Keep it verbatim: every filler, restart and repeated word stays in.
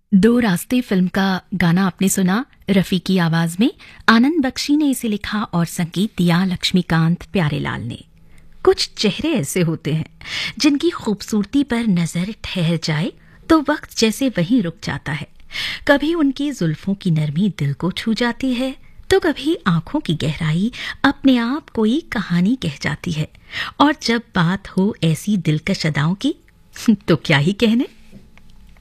दो रास्ते फिल्म का गाना आपने सुना रफी की आवाज में। आनंद बख्शी ने इसे लिखा और संगीत दिया लक्ष्मीकांत प्यारेलाल ने। कुछ चेहरे ऐसे होते हैं जिनकी खूबसूरती पर नजर ठहर जाए तो वक्त जैसे वहीं रुक जाता है। कभी उनकी जुल्फों की नरमी दिल को छू जाती है तो कभी आंखों की गहराई अपने आप कोई कहानी कह जाती है। और जब बात हो ऐसी दिलकश अदाओं की तो क्या ही कहने।